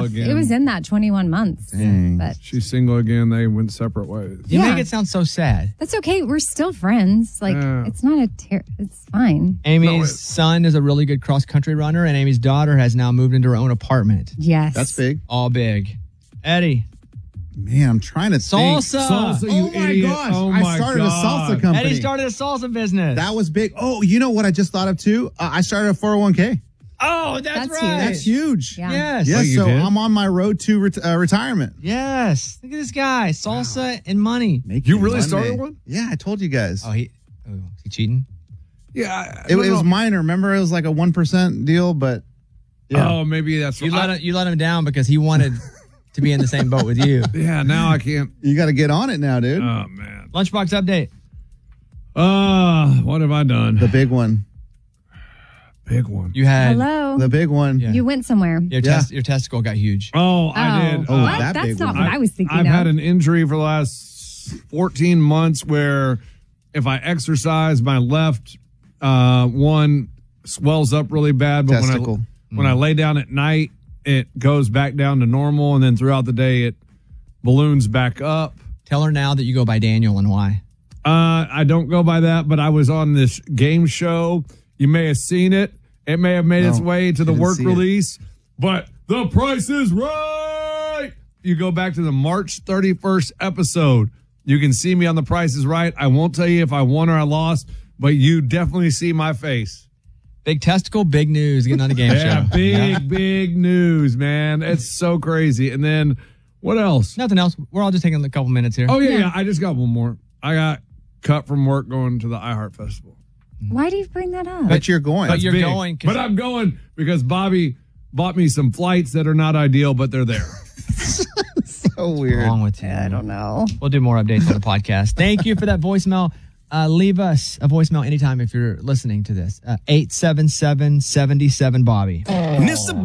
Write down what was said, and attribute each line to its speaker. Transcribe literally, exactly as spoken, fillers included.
Speaker 1: half.
Speaker 2: again.
Speaker 1: It was in that twenty-one months.
Speaker 3: Dang.
Speaker 1: But
Speaker 2: She's single again. They went separate ways.
Speaker 4: You
Speaker 1: Yeah.
Speaker 4: make it sound so sad.
Speaker 1: that's okay. We're still friends. Like,
Speaker 2: Yeah.
Speaker 1: it's not a ter- it's fine.
Speaker 4: Amy's
Speaker 2: No, it-
Speaker 4: son is a really good cross country runner, and Amy's daughter has now moved into her own apartment.
Speaker 1: Yes.
Speaker 3: That's big.
Speaker 4: All big. Eddie,
Speaker 3: Man, I'm trying to think.
Speaker 4: salsa.
Speaker 2: Salsa, you
Speaker 3: Oh my
Speaker 2: idiot.
Speaker 3: gosh.
Speaker 2: Oh
Speaker 3: I
Speaker 2: my
Speaker 3: started
Speaker 2: God.
Speaker 3: a salsa company.
Speaker 4: Eddie started a salsa business.
Speaker 3: That was big. Oh, you know what I just thought of too? Uh, I started a four oh one k.
Speaker 4: oh, that's,
Speaker 1: That's
Speaker 4: right.
Speaker 1: huge.
Speaker 3: That's huge.
Speaker 1: Yeah.
Speaker 4: Yes.
Speaker 3: Yes,
Speaker 2: Oh, you
Speaker 3: so
Speaker 2: did?
Speaker 3: I'm on my road to ret- uh, retirement.
Speaker 4: Yes. Look at this guy. Salsa and money.
Speaker 3: Making
Speaker 2: You really
Speaker 3: money.
Speaker 2: started one?
Speaker 3: Yeah, I told you guys.
Speaker 4: Oh, he, oh, is he cheating?
Speaker 2: Yeah. I- I
Speaker 3: it,
Speaker 2: don't
Speaker 3: it was
Speaker 2: know.
Speaker 3: minor. Remember, it was like a one percent deal, but yeah.
Speaker 2: Oh, maybe that's
Speaker 4: You
Speaker 2: what
Speaker 4: let, him, you let him down because he wanted to be in the same boat with you.
Speaker 2: Yeah, now I can't.
Speaker 3: You got to get on it now, dude.
Speaker 2: Oh, man.
Speaker 4: Lunchbox update.
Speaker 2: Uh, what have I done?
Speaker 3: the big one.
Speaker 2: Big one.
Speaker 4: You had
Speaker 1: Hello.
Speaker 3: The big one.
Speaker 4: Yeah.
Speaker 1: You went somewhere.
Speaker 4: your,
Speaker 3: Yeah.
Speaker 4: test, your testicle got huge.
Speaker 2: Oh, I did.
Speaker 3: Oh,
Speaker 1: what?
Speaker 3: that
Speaker 1: That's
Speaker 3: big
Speaker 1: not
Speaker 3: one.
Speaker 1: what I was thinking
Speaker 2: I've
Speaker 1: of.
Speaker 2: had an injury for the last fourteen months where if I exercise, my left uh, one swells up really bad. But
Speaker 3: Testicle.
Speaker 2: when I, when I lay down at night, it goes back down to normal. And then throughout the day, it balloons back up.
Speaker 4: Tell her now that you go by Daniel and why.
Speaker 2: Uh, I don't go by that, but I was on this game show. You may have seen it. It may have made its
Speaker 3: No,
Speaker 2: way to the
Speaker 3: didn't
Speaker 2: work
Speaker 3: see it.
Speaker 2: release, but The Price is Right. You go back to the March thirty-first episode. You can see me on The Price is Right. I won't tell you if I won or I lost, but you definitely see my face.
Speaker 4: Big testicle, big news. Getting on the game
Speaker 2: Yeah,
Speaker 4: show.
Speaker 2: big,
Speaker 4: Yeah.
Speaker 2: big news, man. It's so crazy. And then what else?
Speaker 4: Nothing else. We're all just taking a couple minutes here.
Speaker 2: Oh, yeah, yeah. I just got one more. I got cut from work going to the iHeart Festival.
Speaker 1: Why do you bring that up?
Speaker 3: But you're going.
Speaker 4: But you're
Speaker 2: Big.
Speaker 4: going 'cause-
Speaker 2: But I'm going because Bobby bought me some flights that are not ideal, but they're there.
Speaker 3: so weird.
Speaker 4: What's wrong with you?
Speaker 1: I don't know.
Speaker 4: We'll do more updates on the podcast. Thank you for that voicemail. Uh, leave us a voicemail anytime if you're listening to this. Uh, eight seven seven, seven seven, Bobby.
Speaker 5: Mister